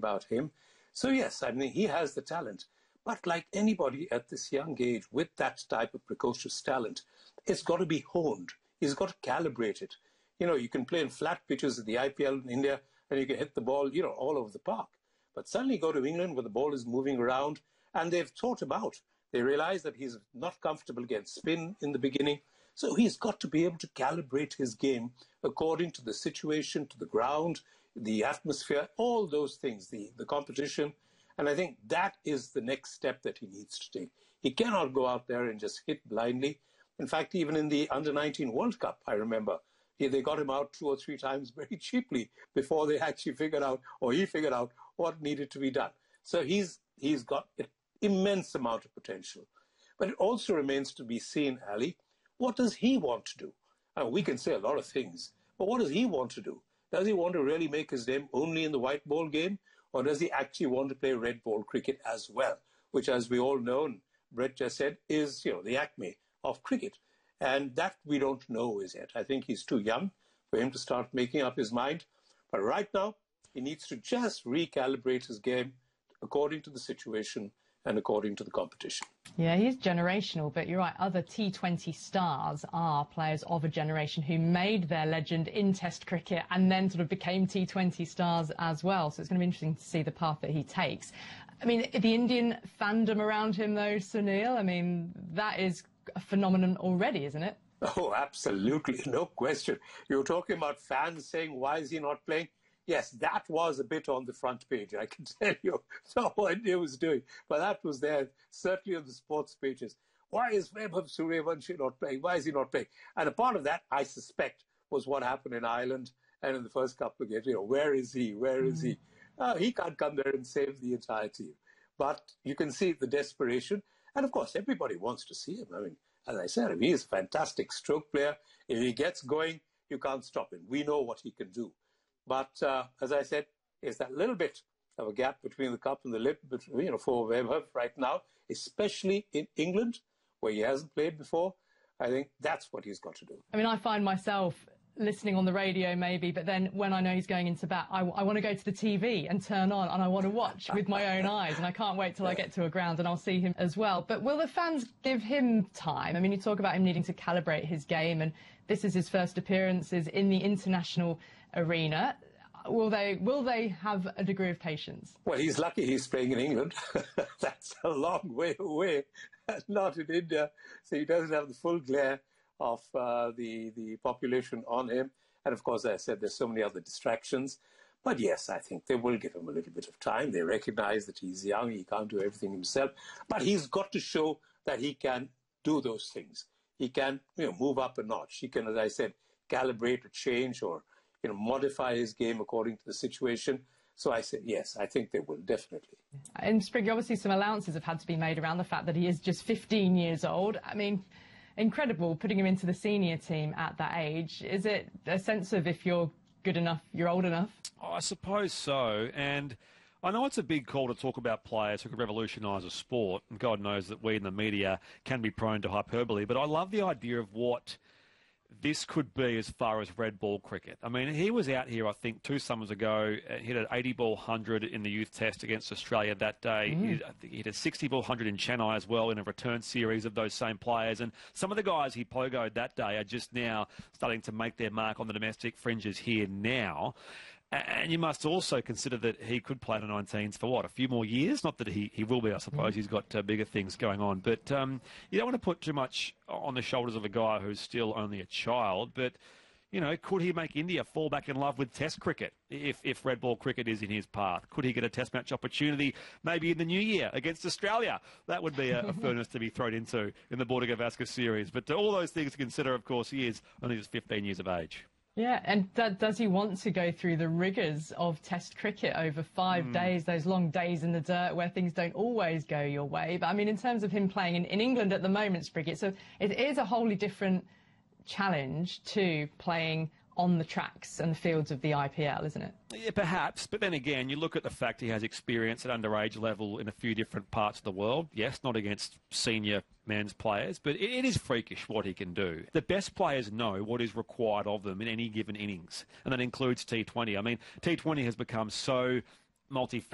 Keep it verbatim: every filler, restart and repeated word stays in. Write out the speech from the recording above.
about him. So, yes, I mean, he has the talent. But like anybody at this young age with that type of precocious talent, it's got to be honed. He's got to calibrate it. You know, you can play in flat pitches at the I P L in India and you can hit the ball, you know, all over the park. But suddenly go to England where the ball is moving around and they've thought about, they realize that he's not comfortable against spin in the beginning. So he's got to be able to calibrate his game according to the situation, to the ground, the atmosphere, all those things, the, the competition. And I think that is the next step that he needs to take. He cannot go out there and just hit blindly. In fact, even in the under nineteen World Cup, I remember, he, they got him out two or three times very cheaply before they actually figured out, or he figured out, what needed to be done. So he's he's got an immense amount of potential. But it also remains to be seen, Ali, what does he want to do? I mean, we can say a lot of things, but what does he want to do? Does he want to really make his name only in the white ball game? Or does he actually want to play red ball cricket as well? Which, as we all know, and Brett just said, is, you know, the acme of cricket. And that we don't know as yet. I think he's too young for him to start making up his mind. But right now, he needs to just recalibrate his game according to the situation and according to the competition. Yeah, he's generational, but you're right, other T twenty stars are players of a generation who made their legend in Test cricket and then sort of became T twenty stars as well. So it's going to be interesting to see the path that he takes. I mean, the Indian fandom around him, though, Sunil, I mean, that is a phenomenon already, isn't it? Oh, absolutely, no question. You were talking about fans saying, why is he not playing? Yes, that was a bit on the front page, I can tell you. No idea what he was doing. But that was there, certainly on the sports pages. Why is Vaibhav Suryavanshi not playing? Why is he not playing? And a part of that, I suspect, was what happened in Ireland and in the first couple of games. You know, where is he? Where is he? Uh, he can't come there and save the entire team. But you can see the desperation. And, of course, everybody wants to see him. I mean, as I said, he is a fantastic stroke player. If he gets going, you can't stop him. We know what he can do. But, uh, as I said, there's that little bit of a gap between the cup and the lip, between, you know, for Vaibhav right now, especially in England, where he hasn't played before. I think that's what he's got to do. I mean, I find myself listening on the radio maybe, but then when I know he's going into bat, I, I want to go to the T V and turn on and I want to watch with my own eyes, and I can't wait till I get to a ground and I'll see him as well. But will the fans give him time? I mean, you talk about him needing to calibrate his game, and this is his first appearances in the international arena. Will they will they have a degree of patience? Well, he's lucky he's playing in England. That's a long way away, not in India. So he doesn't have the full glare of uh, the, the population on him. And of course, as I said, there's so many other distractions. But yes, I think they will give him a little bit of time. They recognize that he's young, he can't do everything himself. But he's got to show that he can do those things. He can, you know, move up a notch. He can, as I said, calibrate or change or, you know, modify his game according to the situation. So I said, yes, I think they will, definitely. In Sprig, obviously some allowances have had to be made around the fact that he is just fifteen years old. I mean, incredible putting him into the senior team at that age. Is it a sense of if you're good enough, you're old enough? Oh, I suppose so. And I know it's a big call to talk about players who could revolutionise a sport, and God knows that we in the media can be prone to hyperbole, but I love the idea of what this could be as far as red ball cricket. I mean, he was out here, I think, two summers ago, uh, hit an eighty ball one hundred in the youth test against Australia that day. Mm. He, I think he hit a sixty ball one hundred in Chennai as well in a return series of those same players. And some of the guys he pogoed that day are just now starting to make their mark on the domestic fringes here now. And you must also consider that he could play the nineteens for, what, a few more years? Not that he, he will be, I suppose. Mm. He's got uh, bigger things going on. But um, you don't want to put too much on the shoulders of a guy who's still only a child. But, you know, could he make India fall back in love with Test cricket if, if red ball cricket is in his path? Could he get a Test match opportunity maybe in the new year against Australia? That would be a, a furnace to be thrown into in the Border Gavaskar series. But uh, all those things to consider, of course, he is only just fifteen years of age. Yeah, and th does he want to go through the rigours of Test cricket over five mm. days, those long days in the dirt where things don't always go your way? But, I mean, in terms of him playing in, in England at the moment, Sprigg, so it is a wholly different challenge to playing on the tracks and the fields of the I P L, isn't it? Yeah, perhaps. But then again, you look at the fact he has experience at underage level in a few different parts of the world. Yes, not against senior men's players, but it, it is freakish what he can do. The best players know what is required of them in any given innings, and that includes T twenty. I mean, T twenty has become so multi